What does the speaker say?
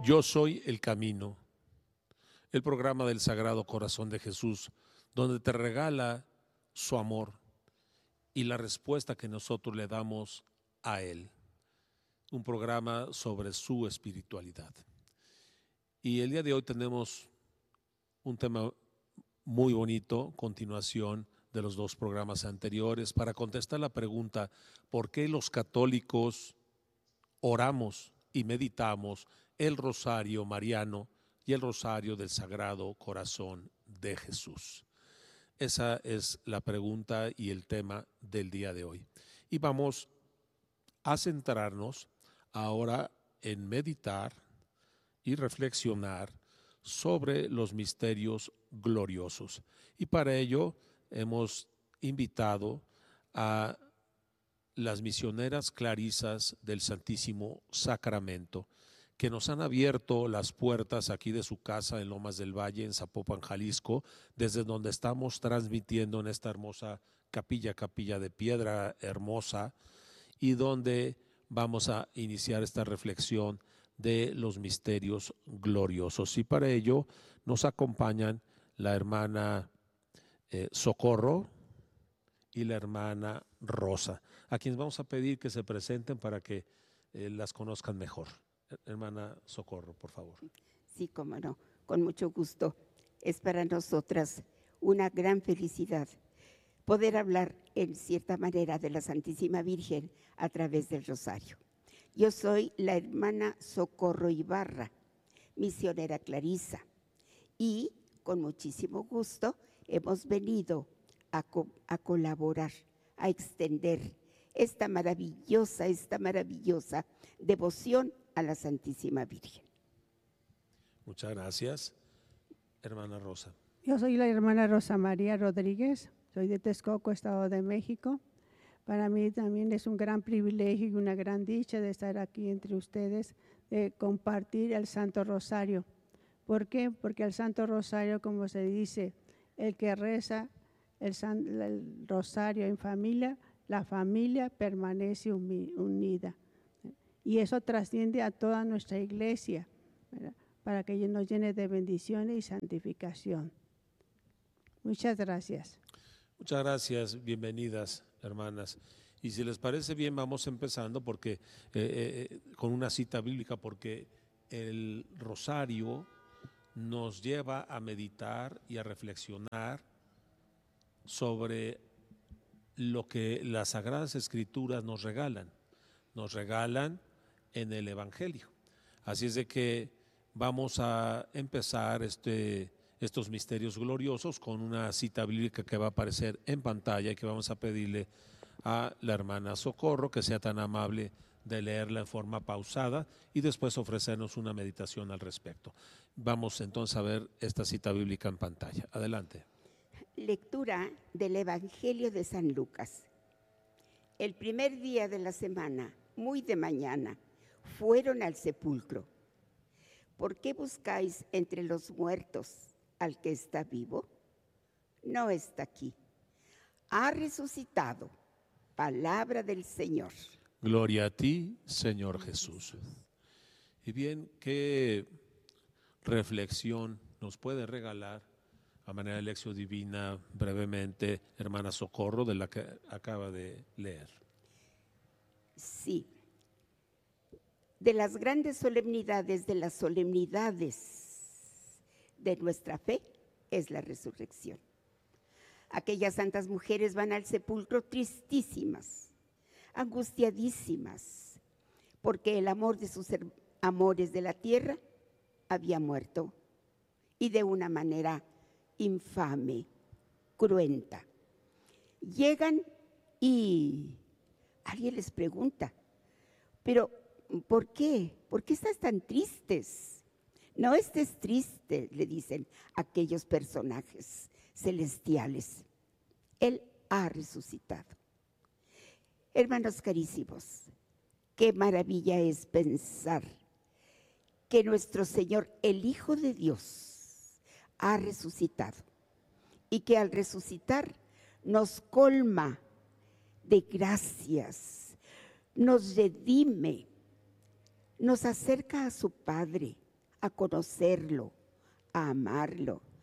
Yo soy el camino, el programa del Sagrado Corazón de Jesús, donde te regala su amor y la respuesta que nosotros le damos a Él. Un programa sobre su espiritualidad. Y el día de hoy tenemos un tema muy bonito, continuación de los dos programas anteriores, para contestar la pregunta: ¿por qué los católicos oramos y meditamos el rosario mariano y el rosario del Sagrado Corazón de Jesús? Esa es la pregunta y el tema del día de hoy. Y vamos a centrarnos ahora en meditar y reflexionar sobre los misterios gloriosos. Y para ello hemos invitado a las misioneras clarisas del Santísimo Sacramento, que nos han abierto las puertas aquí de su casa en Lomas del Valle, en Zapopan, Jalisco, desde donde estamos transmitiendo en esta hermosa capilla de piedra hermosa, y donde vamos a iniciar esta reflexión de los misterios gloriosos. Y para ello nos acompañan la hermana Socorro y la hermana Rosa, a quienes vamos a pedir que se presenten para que las conozcan mejor. Hermana Socorro, por favor. Sí, cómo no, con mucho gusto. Es para nosotras una gran felicidad poder hablar en cierta manera de la Santísima Virgen a través del rosario. Yo soy la hermana Socorro Ibarra, misionera clarisa, y con muchísimo gusto hemos venido a colaborar, a extender esta maravillosa devoción a la Santísima Virgen. Muchas gracias. Hermana Rosa. Yo soy la hermana Rosa María Rodríguez, soy de Texcoco, Estado de México. Para mí también es un gran privilegio y una gran dicha de estar aquí entre ustedes, de compartir el Santo Rosario. ¿Por qué? Porque el Santo Rosario, como se dice, el que reza el Rosario en familia, la familia permanece unida. Y eso trasciende a toda nuestra iglesia, ¿verdad?, para que nos llene de bendiciones y santificación. Muchas gracias. Muchas gracias, bienvenidas, hermanas. Y si les parece bien, vamos empezando porque con una cita bíblica, porque el rosario nos lleva a meditar y a reflexionar sobre lo que las Sagradas Escrituras nos regalan en el Evangelio. Así es de que vamos a empezar estos misterios gloriosos con una cita bíblica que va a aparecer en pantalla y que vamos a pedirle a la hermana Socorro que sea tan amable de leerla en forma pausada y después ofrecernos una meditación al respecto. Vamos entonces a ver esta cita bíblica en pantalla. Adelante. Lectura del Evangelio de San Lucas. El primer día de la semana, muy de mañana, fueron al sepulcro. ¿Por qué buscáis entre los muertos al que está vivo? No está aquí. Ha resucitado. Palabra del Señor. Gloria a ti, Señor Jesús. Y bien, ¿qué reflexión nos puede regalar a manera de lección divina brevemente, hermana Socorro, de la que acaba de leer? Sí. De las grandes solemnidades, de las solemnidades de nuestra fe, es la resurrección. Aquellas santas mujeres van al sepulcro tristísimas, angustiadísimas, porque el amor de sus amores de la tierra había muerto, y de una manera infame, cruenta. Llegan y alguien les pregunta, pero ¿por qué? ¿Por qué estás tan tristes? No estés triste, le dicen aquellos personajes celestiales. Él ha resucitado. Hermanos carísimos, qué maravilla es pensar que nuestro Señor, el Hijo de Dios, ha resucitado y que al resucitar nos colma de gracias, nos redime, nos acerca a su Padre, a conocerlo, a amarlo